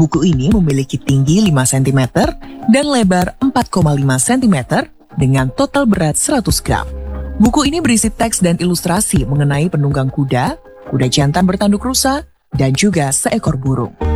Buku ini memiliki tinggi 5 cm dan lebar 4,5 cm dengan total berat 100 gram. Buku ini berisi teks dan ilustrasi mengenai penunggang kuda, kuda jantan bertanduk rusa, dan juga seekor burung.